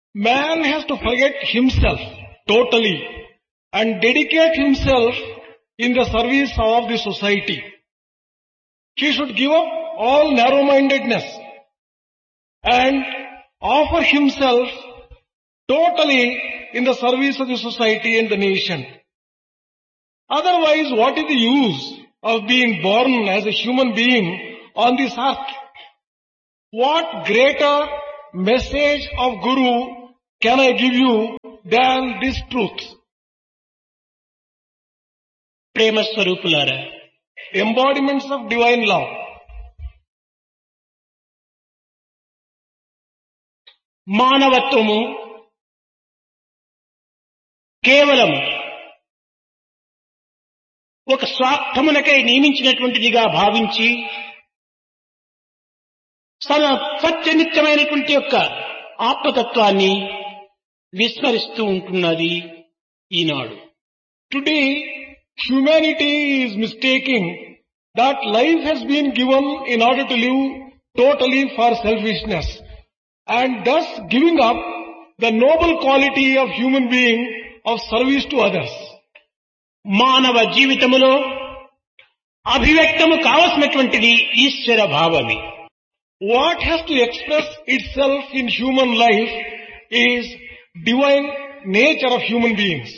Man has to forget himself totally and dedicate himself in the service of the society. He should give up all narrow-mindedness and offer himself totally in the service of the society and the nation. Otherwise, what is the use of being born as a human being on this earth? What greater message of Guru can I give you than this truth? ప్రేమ స్వరూపులారా, Embodiments of divine love. మానవత్వము కేవలం ఒక స్వార్థమునకై నియమించినటువంటిదిగా భావించి సత్యనిత్యమైనటువంటి యొక్క ఆత్మతత్వాన్ని విస్మరిస్తూ ఉంటున్నది ఈనాడు. Today, humanity is mistaking that life has been given in order to live totally for selfishness and thus giving up the noble quality of human being of service to others. మానవ జీవితములో అభివ్యక్తము కావలసినటువంటిది ఈశ్వర భావమే. What has to express itself in human life is divine nature of human beings.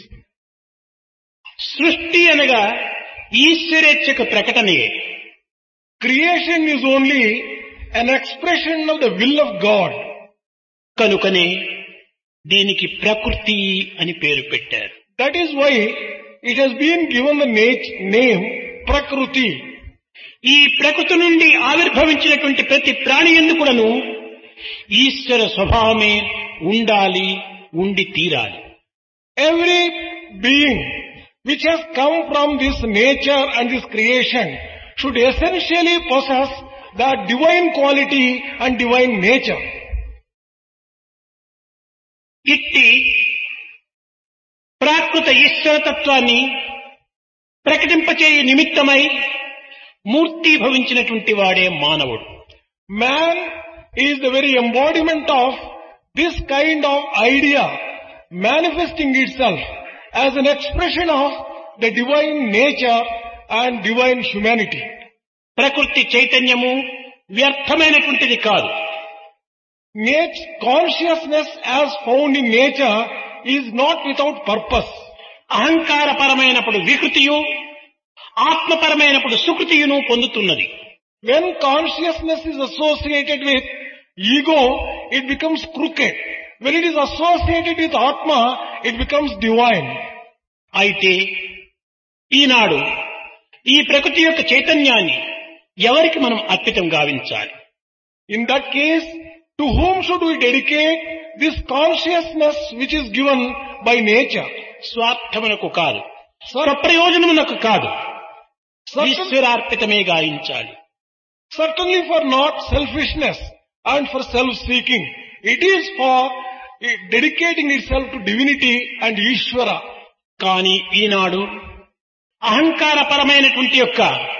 సృష్టి అనగా ఈశ్వరేచ్ఛకు ప్రకటనయే. Creation is only an expression of the will of God. కనుకనే దీనికి ప్రకృతి అని పేరు పెట్టారు. That is why it has been given the name Prakruti. ఈ ప్రకృతి నుండి ఆవిర్భవించినటువంటి ప్రతి ప్రాణి యందు కూడాను ఈశ్వర స్వభావమే ఉండాలి, ఉండి తీరాలి. Every being which has come from this nature and this creation should essentially possess that divine quality and divine nature. ఇట్టి ప్రాకృత ఈశ్వరతత్వాన్ని ప్రకటింపచేయ నిమిత్తమై మూర్తీభవించినటువంటి వాడే మానవుడు. Man is the very embodiment of this kind of idea manifesting itself as an expression of the divine nature and divine humanity. ప్రకృతి చైతన్యము వ్యర్థమైనటువంటిది కాదు. Consciousness as found in nature is not without purpose. అహంకారపరమైనప్పుడు వికృతియు, ఆత్మపరమైనప్పుడు సుకృతియును పొందుతున్నది. When consciousness is associated with ego, it becomes crooked. When it is associated with Atma, it becomes divine. అయితే ఈనాడు ఈ ప్రకృతి యొక్క చైతన్యాన్ని ఎవరికి మనం అర్పితం గావించాలి? In that case, to whom should we dedicate this consciousness which is given by nature? స్వార్థమునకు కాదు, స్వప్రయోజనమునకు కాదు, ఈశ్వరార్పితమే గావించాలి. Certainly for not selfishness and for self-seeking. It is for dedicating itself to divinity and Ishvara. కానీ ఈనాడు అహంకారపరమైనటువంటి యొక్క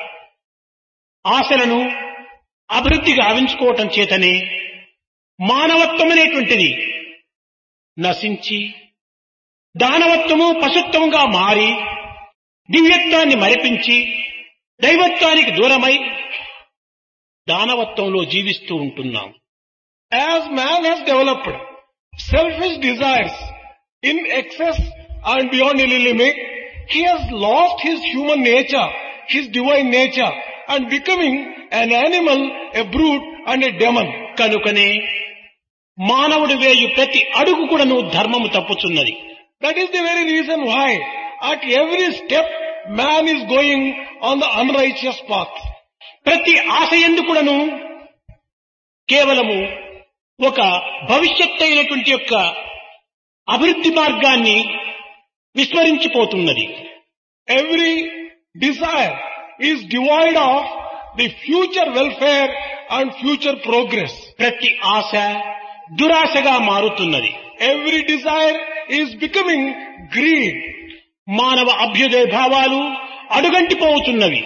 ఆశలను అభివృద్ధి గావించుకోవటం చేతనే మానవత్వం అనేటువంటిది నశించి దానవత్వము పశుత్వముగా మారి దివ్యత్వాన్ని మరిపించి దైవత్వానికి దూరమై దానవత్వంలో జీవిస్తూ ఉంటున్నాం. As man has developed selfish desires in excess and beyond any limit, he has lost his human nature, his divine nature, and becoming an animal, a brute and a demon. కనుకనే మానవుడు వేయు ప్రతి అడుగు కూడాను ధర్మము తప్పుచున్నది. That is the very reason why at every step man is going on the unrighteous path. ప్రతి ఆశయందు కూడాను కేవలము ఒక భవిష్యత్తు అయినటువంటి యొక్క అభివృద్ధి మార్గాన్ని విస్మరించిపోతున్నది. Every desire is devoid of the future welfare and future progress. ప్రతి ఆశ దురాశగా మారుతున్నది. Every desire is becoming greed. మానవ అభ్యుదయ భావాలు అడుగంటిపోతున్నవి.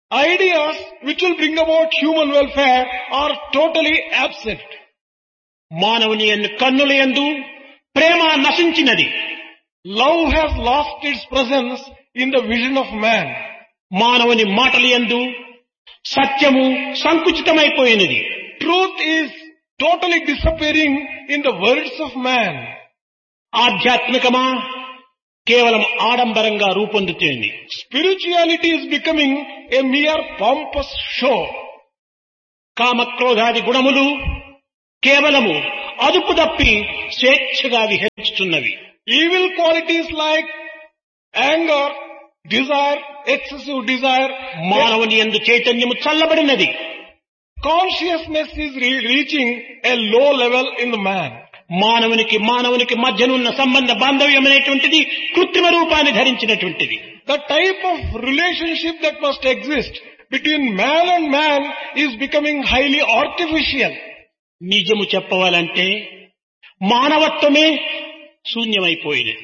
Ideas which will bring about human welfare are totally absent. మానవుని కన్నుల యందు ప్రేమ నశించినది. Love has lost its presence in the vision of man. మానవుని మాటల యందు సత్యము సంకుచితమైపోయినది. Truth is totally disappearing in the words of man. ఆధ్యాత్మికమా కేవలం ఆడంబరంగా రూపొందుతుంది. Spirituality is becoming a mere pompous show. కామక్రోధాది గుణములు కేవలము అదుపు తప్పి స్వేచ్ఛగా విహరించుచున్నవి. Evil qualities like anger, desire, excessive desire, మానవుని యందు చైతన్యము చల్లబడినది. consciousness is reaching a low level in the man. మానవునికి మధ్యనున్న సంబంధ బాంధవ్యం అనేటువంటిది కృత్రిమ రూపాన్ని ధరించినటువంటిది. The type of relationship that must exist between man and man is becoming highly artificial. నిజము చెప్పవాలంటే మానవత్వమే శూన్యమైపోయినది.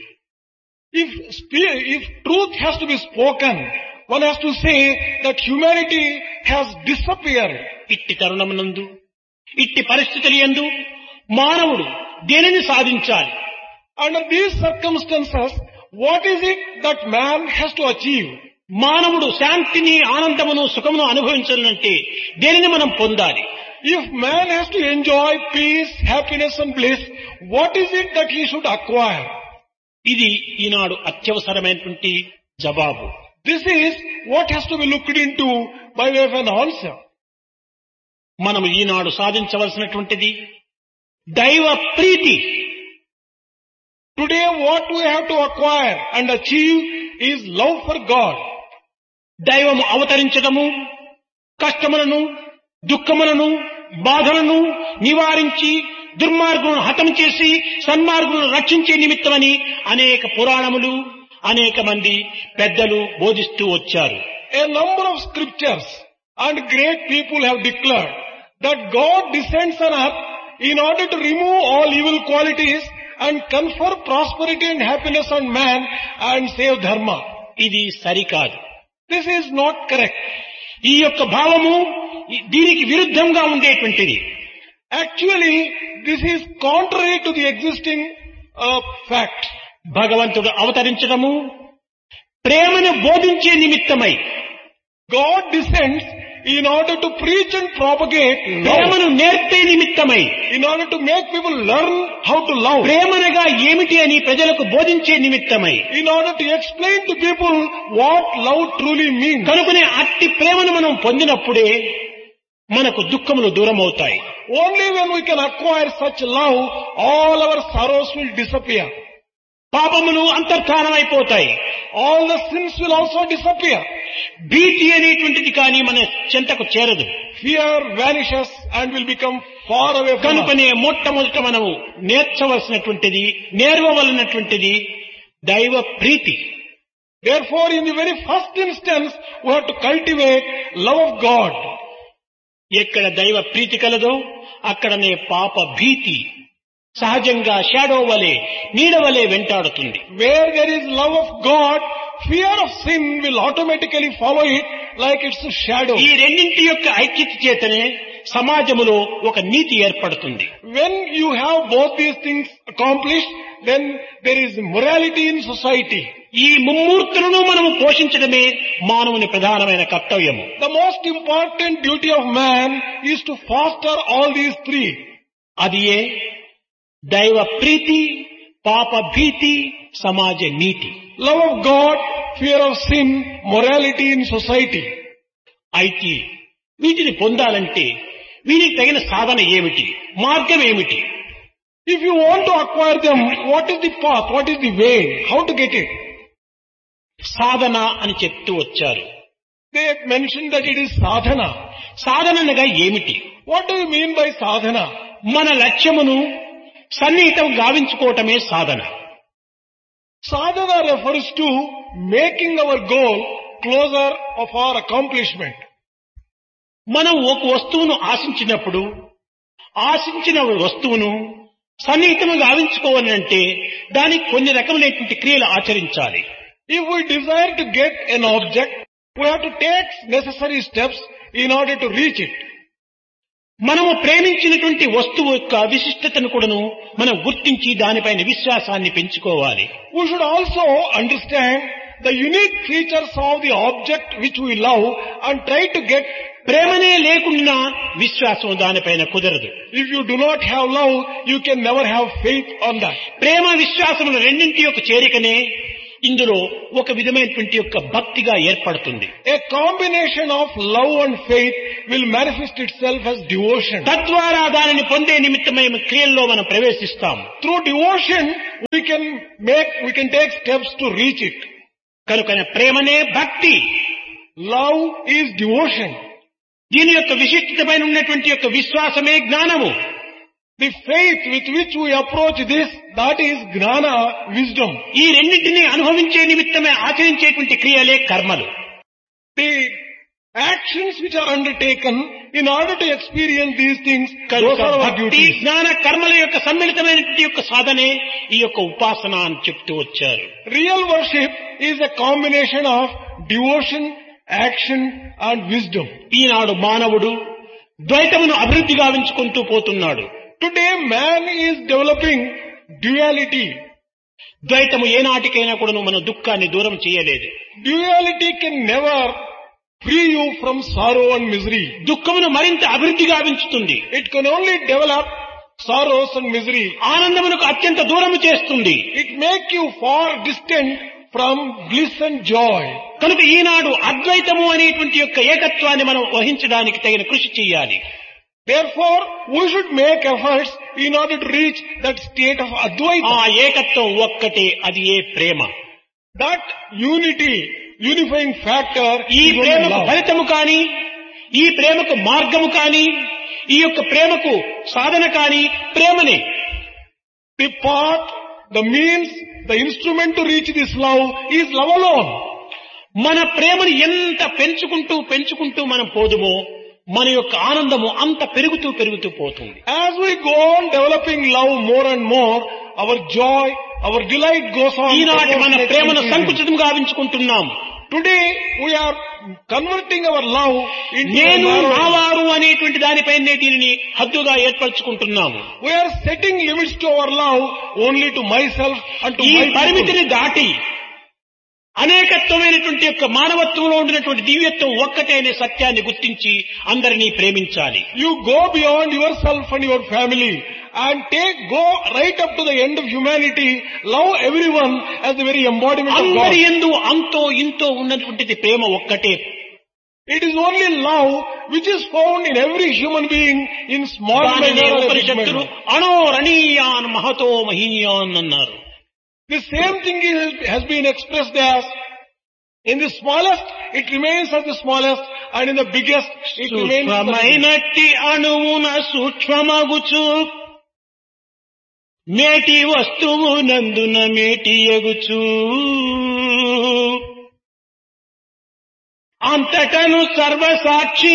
If truth has to be spoken, one has to say that humanity has disappeared. ఇట్టి తరుణమునందు ఇట్టి పరిస్థితుల యందు మానవుడు దేనిని సాధించాలి? Under these circumstances, what is it that man has to achieve? మానవుడు శాంతిని, ఆనందమును, సుఖమును అనుభవించాలంటే దేనిని మనం పొందాలి? If man has to enjoy peace, happiness and bliss, what is it that he should acquire? ఇది ఈనాడు అత్యవసరమైనటువంటి జవాబు. This is what has to be looked into by way of an answer. మనము ఈనాడు సాధించవలసినటువంటిది దైవ ప్రీతి. Today what we have to acquire and achieve is love for God. దైవము అవతరించడము, కష్టములను, దుఃఖములను, బాధలను నివారించి దుర్మార్గులను హతం చేసి సన్మార్గులను రక్షించే నిమిత్తమని అనేక పురాణములు, అనేక మంది పెద్దలు బోధిస్తూ వచ్చారు. A number of scriptures and great people have declared that God descends on earth in order to remove all evil qualities and confer prosperity and happiness on man and save dharma. ఇది సరికాదు. This is not correct. ఈ యొక్క భావము దీనికి విరుద్ధంగా ఉండేటువంటిది. Actually, this is contrary to the existing fact. భగవంతుడు అవతరించడము ప్రేమను బోధించే నిమిత్తమై. God descends in order to preach and propagate ప్రేమను నేర్పే నిమిత్తమై, in order to make people learn how to love, ప్రేమనగా ఏమిటి అని ప్రజలకు బోధించే నిమిత్తమై, in order to explain to people what love truly means. కనుకనే అట్టి ప్రేమను మనం పొందినప్పుడే మనకు దుఃఖములు దూరం అవుతాయి. Only when we can acquire such love, all our sorrows will disappear. పాపములు అంతర్ధానమైపోతాయి. All the sins will also disappear. భీతి అనేటువంటిది కానీ మన చెంతకు చేరదు. Fear vanishes and will become far away from us. కనుకనే మొట్టమొదట మనము నేర్వవలనటువంటిది దైవ ప్రీతి. Therefore, in the very first instance, we have to cultivate love of God. ఎక్కడ దైవ ప్రీతి కలదో అక్కడనే పాప భీతి సహజంగా షాడో వలె, నీడ వలె వెంటాడుతుంది. Where there is love of God, fear of sin will automatically follow it like its shadow. ఈ రెండింటి యొక్క ఐక్యత చేతనే సమాజములో ఒక నీతి ఏర్పడుతుంది. When you have both these things accomplished, then there is morality in society. ఈ ముమ్మూర్తులను మనము పోషించడమే మానవుని ప్రధానమైన కర్తవ్యము. The most important duty of man is to foster all these three. అది దైవ ప్రీతి, పాప భీతి, సమాజ నీతి. Love of God, fear of sin, morality in society. అయితే వీటిని పొందాలంటే వీరికి తగిన సాధన ఏమిటి, మార్గం ఏమిటి? If you want to acquire them, what is the path, what is the way, how to get it? సాధన అని చెప్తూ వచ్చారు. They mentioned that it is sadhana. సాధనగా ఏమిటి? What do you mean by sadhana? మన లక్ష్యమును సన్నిహితం గావించుకోవటమే సాధన. Sadhana refers to making our goal closer of our accomplishment. మనం ఒక వస్తువును ఆశించినప్పుడు ఆశించిన వస్తువును సన్నిహితం గావించుకోవాలంటే దానికి కొన్ని రకములైనటువంటి క్రియలు ఆచరించాలి. If we desire to get an object, we have to take necessary steps in order to reach it. మనము ప్రేమించినటువంటి వస్తువు యొక్క విశిష్టతను కూడాను మనం గుర్తించి దానిపైన విశ్వాసాన్ని పెంచుకోవాలి. We should also understand the unique features of the object which we love and try to get. ప్రేమనే లేకుండా విశ్వాసం దానిపైన కుదరదు. If you do not have love, you can never have faith on that. ప్రేమ విశ్వాసముల రెండింటి యొక్క చేరికనే ఇందులో ఒక విధమైనటువంటి యొక్క భక్తిగా ఏర్పడుతుంది. A combination of love and faith will manifest itself as devotion. తద్వారా దానిని పొందే నిమిత్తమై క్రియల్లో మనం ప్రవేశిస్తాం. Through devotion, we can take steps to reach it. కనుక ప్రేమనే భక్తి, Love is devotion. దీని యొక్క విశిష్టతపైన ఉన్నటువంటి యొక్క విశ్వాసమే జ్ఞానము. The faith with which we approach this, that is gnana, wisdom. ఈ రెండింటినీ అనుభవించే నిమిత్తమే ఆచరించేటువంటి క్రియలే కర్మలు. The actions which are undertaken in order to experience these things, those are our భక్తి duties. జ్ఞాన కర్మల యొక్క సమ్మిళితమైనటువంటి యొక్క సాధనే ఈ యొక్క ఉపాసన అని చెప్తూ వచ్చారు. Real worship is a combination of devotion, action and wisdom. ఈనాడు మానవుడు ద్వైతమును అభివృద్ధి గావించుకుంటూ పోతున్నాడు. Today man is developing duality. ద్వైతము ఏనాటికైనా కూడా మన దుఃఖాన్ని దూరం చేయలేదు. Duality can never free you from sorrow and misery. దుఃఖమును మరింత అభివృద్ధి గావించుతుంది. It can only develop sorrows and misery. ఆనందమునకు అత్యంత దూరము చేస్తుంది. It make you far distant from bliss and joy. కనుక ఈనాడు అద్వైతము అనేటువంటి యొక్క ఏకత్వాన్ని మనం వహించడానికి తగిన కృషి చేయాలి. Therefore, we should make efforts in order to reach that state of Advaita. ఆ ఏకత్వం ఒక్కటే, అది ఏ ప్రేమ. That unity, unifying factor ఈ is only ప్రేమకు love. ఫలితము కాని, ఈ ప్రేమకు మార్గము కాని, ఈ యొక్క ప్రేమకు సాధన కాని ప్రేమనే. The path, the means, the instrument to reach this love is love alone. మన ప్రేమను ఎంత పెంచుకుంటూ మనం పోదుమో మన యొక్క ఆనందము అంత పెరుగుతూ పోతుంది. As we go on developing love more and more, our joy, our delight goes on. ఈనాటి మన ప్రేమను increasing. సంకుచితం గావించుకుంటున్నాం. Today we are converting our love into నేను a narrow. నావారు అనేటువంటి దానిపైనే దీనిని హద్దుగా ఏర్పరచుకుంటున్నాము. We are setting limits to our love only to myself and to ఈ my people. పరిమితిని దాటి అనేకత్వమైనటువంటి యొక్క మానవత్వంలో ఉండినటువంటి దివ్యత్వం ఒక్కటే అనే సత్యాన్ని గుర్తించి అందరినీ ప్రేమించాలి. You go beyond yourself and your family and go right up to the end of humanity. Love everyone as the very embodiment of God. అందరి యందు అంతో ఇంతో ఉన్నటువంటిది ప్రేమ ఒక్కటే. It is only love which is found in every human being in small దానినే measure or big ఉపనిషత్తులు measure. అణోరణీయాన్ Mahato మహీయాన్ అన్నారు. The same thing has been expressed as, in the smallest it remains as the smallest, and in the biggest it remains as the biggest. సూక్ష్మమైనట్టి అణువున సూక్ష్మమగుచు మేటి వస్తువు నందున మేటి ఎగుచు అంతటను సర్వసాక్షి